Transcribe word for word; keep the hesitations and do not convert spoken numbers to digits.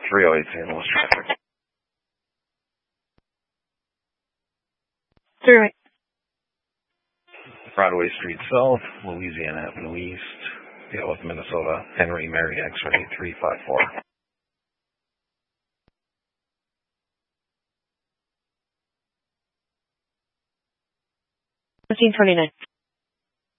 three oh eight Saint Louis traffic. three oh eight. Broadway Street South, Louisiana Avenue East, deal with Minnesota, Henry Mary X-ray three five four. fifteen twenty-nine.